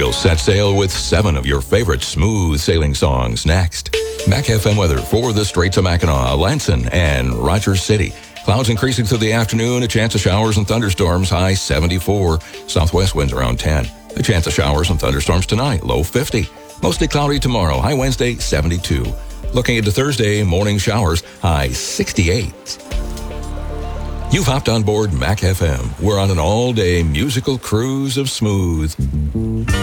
We'll set sail with 7 of your favorite smooth sailing songs next. Mac FM weather for the Straits of Mackinac, Lanson, and Rogers City. Clouds increasing through the afternoon, a chance of showers and thunderstorms, high 74. Southwest winds around 10. A chance of showers and thunderstorms tonight, low 50. Mostly cloudy tomorrow, high Wednesday, 72. Looking into Thursday, morning showers, high 68. You've hopped on board Mac FM. We're on an all-day musical cruise of smooth.